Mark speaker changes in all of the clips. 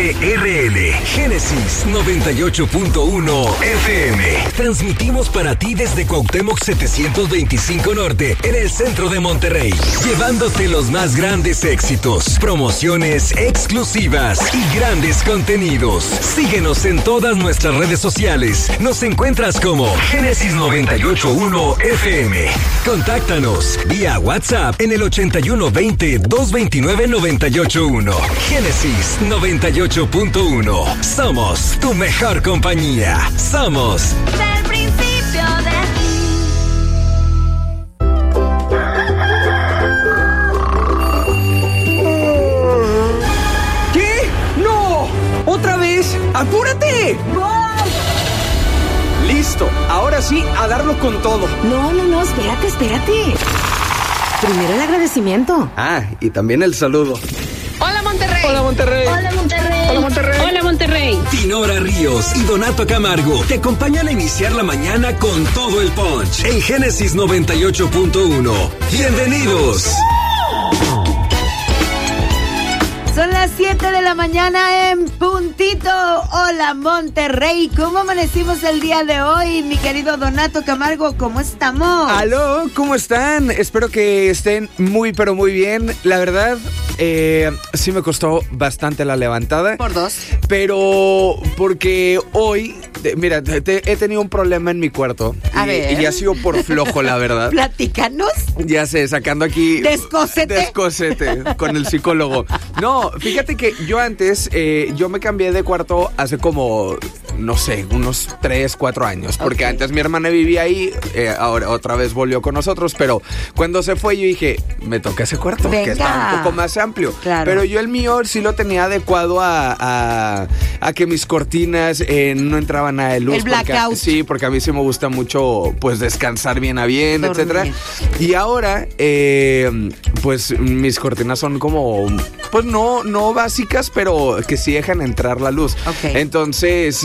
Speaker 1: XHRL, Génesis 98.1 FM. Transmitimos para ti desde Cuauhtémoc 725 Norte, en el centro de Monterrey, llevándote los más grandes éxitos, promociones exclusivas y grandes contenidos. Síguenos en todas nuestras redes sociales. Nos encuentras como Génesis 98.1 FM. Contáctanos vía WhatsApp en el 8120-229-981. Génesis 98.1. Somos tu mejor compañía. Somos
Speaker 2: del principio de
Speaker 3: ¿Qué? ¡No! ¡Otra vez! ¡Apúrate! Listo, ahora sí, a darlo con todo.
Speaker 4: No, espérate. Primero el agradecimiento.
Speaker 3: Ah, y también el saludo.
Speaker 4: ¡Hola, Monterrey!
Speaker 3: ¡Hola, Monterrey!
Speaker 2: Hola, Monterrey.
Speaker 3: ¡Hola, Monterrey!
Speaker 4: ¡Hola, Monterrey!
Speaker 1: Dinora Ríos y Donato Camargo te acompañan a iniciar la mañana con todo el punch en Génesis 98.1. ¡Bienvenidos!
Speaker 5: Son las 7 de la mañana en puntito. Hola, Monterrey. ¿Cómo amanecimos el día de hoy, mi querido Donato Camargo? ¿Cómo estamos?
Speaker 3: Aló, ¿cómo están? Espero que estén muy, pero muy bien. La verdad, sí me costó bastante la levantada.
Speaker 5: Por dos.
Speaker 3: Pero porque hoy, mira, he tenido un problema en mi cuarto.
Speaker 5: A ver.
Speaker 3: Y ha sido por flojo, la verdad.
Speaker 5: Platícanos.
Speaker 3: Ya sé, sacando aquí...
Speaker 5: Descósete
Speaker 3: con el psicólogo. No, fíjate que yo antes, yo me cambié de cuarto hace como, no sé, unos 3, 4 años. Porque antes mi hermana vivía ahí, ahora otra vez volvió con nosotros. Pero cuando se fue yo dije, me toca ese cuarto,
Speaker 5: Venga.
Speaker 3: que está un poco más amplio.
Speaker 5: Claro.
Speaker 3: Pero yo el mío sí lo tenía adecuado a que mis cortinas no entraba nada de luz.
Speaker 5: El blackout.
Speaker 3: Sí, porque a mí sí me gusta mucho, pues, descansar bien a bien,
Speaker 5: Dormir.
Speaker 3: etcétera. Y ahora, pues, mis cortinas son como, pues, no básicas, pero que sí dejan entrar la luz.
Speaker 5: Ok.
Speaker 3: Entonces,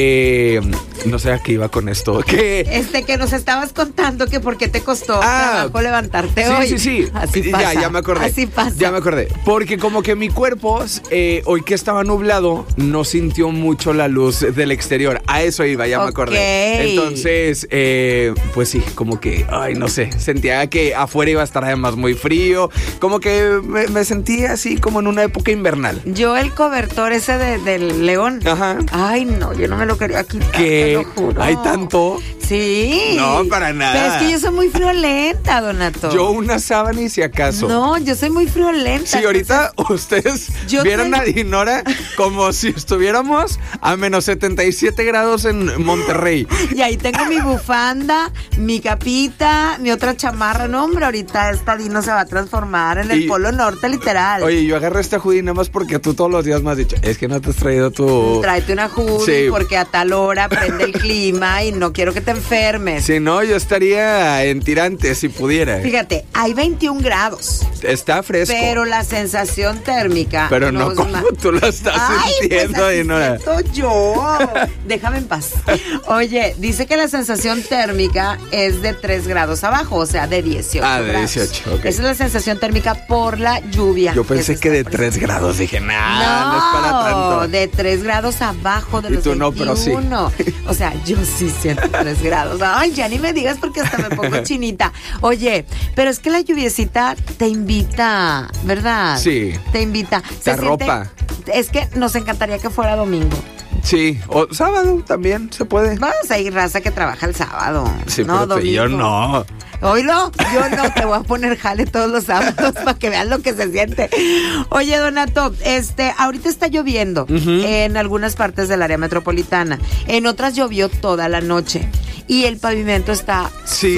Speaker 3: no sé a qué iba con esto. Que
Speaker 5: que nos estabas contando que por qué te costó trabajo levantarte hoy.
Speaker 3: Sí.
Speaker 5: Así pasa.
Speaker 3: Ya me acordé.
Speaker 5: Así pasa.
Speaker 3: Ya me acordé. Porque como que mi cuerpo, hoy que estaba nublado, no sintió mucho la luz del exterior. A eso iba, ya me acordé. Entonces, pues sí, como que, ay, no sé, sentía que afuera iba a estar además muy frío. Como que me sentía así como en una época invernal.
Speaker 5: Yo el cobertor ese del león.
Speaker 3: Ajá.
Speaker 5: Ay, no, yo no me lo quería quitar, te
Speaker 3: ¿Qué?
Speaker 5: lo juro.
Speaker 3: ¿Hay tanto?
Speaker 5: Sí.
Speaker 3: No, para nada.
Speaker 5: Pero es que yo soy muy friolenta, Donato.
Speaker 3: Yo una sábana y si acaso.
Speaker 5: No, yo soy muy friolenta.
Speaker 3: Sí, ahorita ustedes vieron a Dinora como si estuviéramos a menos 77 grados en Monterrey.
Speaker 5: Y ahí tengo mi bufanda, mi capita, mi otra chamarra. No, hombre, ahorita esta Dino se va a transformar en el Polo Norte, literal.
Speaker 3: Oye, yo agarré esta hoodie nada más porque tú todos los días me has dicho, es que no te has traído tu...
Speaker 5: Tráete una hoodie,
Speaker 3: Sí.
Speaker 5: porque a tal hora prende el clima y no quiero que te enfermes.
Speaker 3: Si no, yo estaría en tirantes si pudiera.
Speaker 5: Fíjate, hay 21 grados.
Speaker 3: Está fresco.
Speaker 5: Pero la sensación térmica...
Speaker 3: Pero no como tú lo estás sintiendo,
Speaker 5: pues así
Speaker 3: Dinora.
Speaker 5: siento yo. Déjame en paz. Oye, dice que la sensación térmica es de 3 grados abajo, o sea, de 18
Speaker 3: Ah, de
Speaker 5: grados.
Speaker 3: 18, ok.
Speaker 5: Esa es la sensación térmica por la lluvia.
Speaker 3: Yo pensé que de 3 grados. Dije, no es para tanto.
Speaker 5: De 3 grados abajo de
Speaker 3: Y
Speaker 5: los
Speaker 3: tú no,
Speaker 5: 21.
Speaker 3: pero sí.
Speaker 5: O sea, yo sí siento 3 grados. Ay, ya ni me digas porque hasta me pongo chinita. Oye, pero es que la lluviecita te invita, ¿verdad?
Speaker 3: Sí.
Speaker 5: Te invita.
Speaker 3: Te arropa.
Speaker 5: Es que nos encantaría que fuera domingo.
Speaker 3: Sí, o sábado también se puede.
Speaker 5: Vamos a ir raza que trabaja el sábado.
Speaker 3: Sí,
Speaker 5: no,
Speaker 3: pero
Speaker 5: domingo.
Speaker 3: yo no.
Speaker 5: Oílo, yo no, te voy a poner jale todos los sábados para que vean lo que se siente. Oye, Donato, ahorita está lloviendo en algunas partes del área metropolitana. En otras llovió toda la noche. Y el pavimento está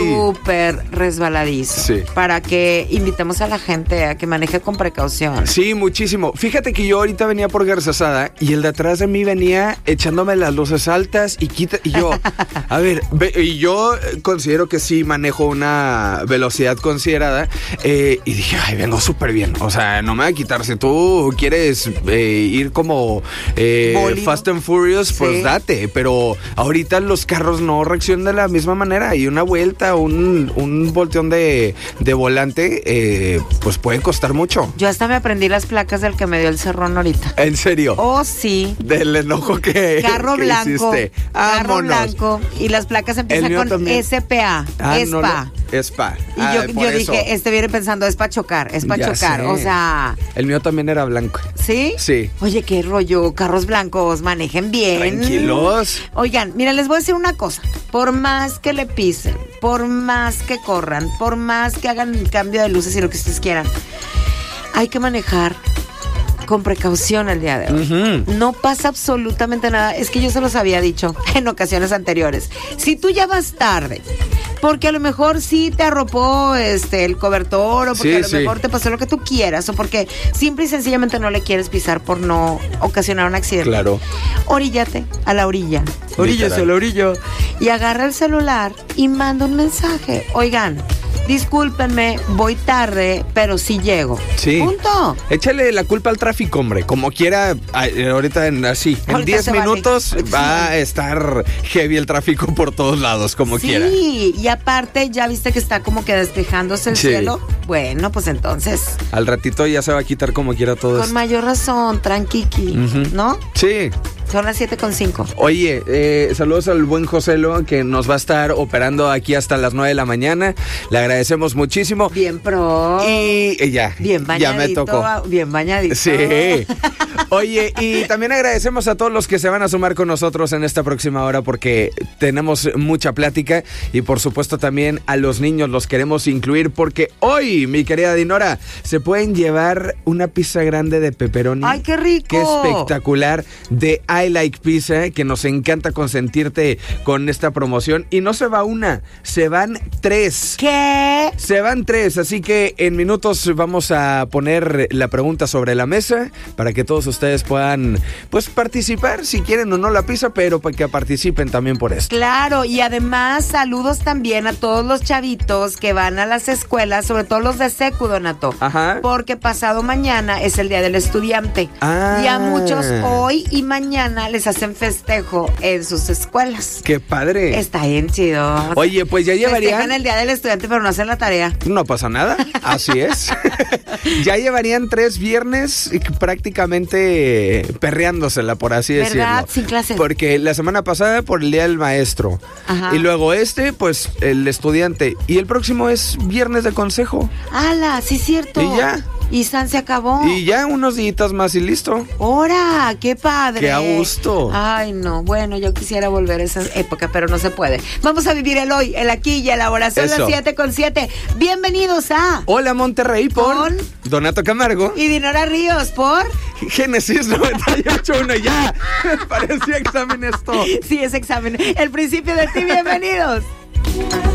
Speaker 5: súper resbaladizo.
Speaker 3: Sí.
Speaker 5: Para que invitemos a la gente a que maneje con precaución.
Speaker 3: Sí, muchísimo. Fíjate que yo ahorita venía por Garzazada y el de atrás de mí venía echándome las luces altas y yo, a ver, y yo considero que sí manejo una una velocidad considerada y dije, ay, vengo súper bien. O sea, no me va a quitar. Si tú quieres ir como Fast and Furious, pues sí, date. Pero ahorita los carros no reaccionan de la misma manera y una vuelta, un volteón de volante, pues puede costar mucho.
Speaker 5: Yo hasta me aprendí las placas del que me dio el cerrón ahorita.
Speaker 3: ¿En serio?
Speaker 5: Oh, sí.
Speaker 3: Del enojo que
Speaker 5: carro
Speaker 3: que
Speaker 5: blanco.
Speaker 3: hiciste.
Speaker 5: Carro blanco. Y las placas empiezan con también. SPA. SPA.
Speaker 3: SPA.
Speaker 5: Y yo dije, viene pensando, es para chocar, es para chocar. Sé. O sea.
Speaker 3: El mío también era blanco.
Speaker 5: ¿Sí?
Speaker 3: Sí.
Speaker 5: Oye, qué rollo, carros blancos, manejen bien.
Speaker 3: Tranquilos.
Speaker 5: Oigan, mira, les voy a decir una cosa. Por más que le pisen, por más que corran, por más que hagan cambio de luces y lo que ustedes quieran, hay que manejar con precaución el día de hoy. No pasa absolutamente nada. Es que yo se los había dicho en ocasiones anteriores. Si tú ya vas tarde, porque a lo mejor sí te arropó el cobertor, o porque a lo mejor te pasó lo que tú quieras, o porque simple y sencillamente no le quieres pisar por no ocasionar un accidente.
Speaker 3: Claro.
Speaker 5: Oríllate a la orilla. Oríllese a la orilla. Y agarra el celular y manda un mensaje. Oigan, discúlpenme, voy tarde, pero sí llego.
Speaker 3: Sí.
Speaker 5: Punto.
Speaker 3: Échale la culpa al tráfico, hombre. Como quiera, ahorita en 10 minutos va a estar heavy el tráfico por todos lados, como quiera.
Speaker 5: Sí, y aparte ya viste que está como que despejándose el cielo. Bueno, pues entonces.
Speaker 3: Al ratito ya se va a quitar como quiera todo esto.
Speaker 5: Con mayor razón, tranquiqui, ¿no?
Speaker 3: Sí.
Speaker 5: Son las 7:05.
Speaker 3: Oye, saludos al buen Joselo que nos va a estar operando aquí hasta las 9 de la mañana. Le agradecemos muchísimo.
Speaker 5: Bien pro.
Speaker 3: Y ya.
Speaker 5: Bien bañadito.
Speaker 3: Ya me tocó.
Speaker 5: Bien bañadito.
Speaker 3: Sí. Oye, y también agradecemos a todos los que se van a sumar con nosotros en esta próxima hora porque tenemos mucha plática y por supuesto también a los niños los queremos incluir porque hoy, mi querida Dinora, se pueden llevar una pizza grande de pepperoni.
Speaker 5: ¡Ay, qué rico!
Speaker 3: Qué espectacular, de I Like Pizza, que nos encanta consentirte con esta promoción. Y no se va una, se van 3.
Speaker 5: ¿Qué?
Speaker 3: Se van 3, así que en minutos vamos a poner la pregunta sobre la mesa para que todos ustedes puedan, pues, participar, si quieren o no la pizza, pero para que participen también por esto.
Speaker 5: Claro, y además saludos también a todos los chavitos que van a las escuelas, sobre todo los de secu, Donato.
Speaker 3: Ajá.
Speaker 5: Porque pasado mañana es el Día del Estudiante. Y a muchos hoy y mañana les hacen festejo en sus escuelas.
Speaker 3: ¡Qué padre!
Speaker 5: Está bien chido.
Speaker 3: Oye, pues ya llevarían...
Speaker 5: Festejan el Día del Estudiante, pero no hacen la tarea.
Speaker 3: No pasa nada, así es. Ya llevarían 3 viernes prácticamente perreándosela, por así decirlo.
Speaker 5: ¿Verdad? Sin clases.
Speaker 3: Porque la semana pasada por el Día del Maestro.
Speaker 5: Ajá.
Speaker 3: Y luego pues el estudiante. Y el próximo es viernes de consejo.
Speaker 5: ¡Hala! Sí, cierto.
Speaker 3: Y ya.
Speaker 5: Y San se acabó.
Speaker 3: Y ya unos días más y listo.
Speaker 5: ¡Hora! ¡Qué padre!
Speaker 3: ¡Qué a gusto!
Speaker 5: Ay, no. Bueno, yo quisiera volver a esa época, pero no se puede. Vamos a vivir el hoy, el aquí y el ahora. Son las 7:07. Bienvenidos a...
Speaker 3: Hola, Monterrey, por Donato Camargo.
Speaker 5: Y Dinora Ríos, por...
Speaker 3: Génesis 98.1. Ya, parecía examen esto.
Speaker 5: Sí, es examen. El principio de ti, bienvenidos.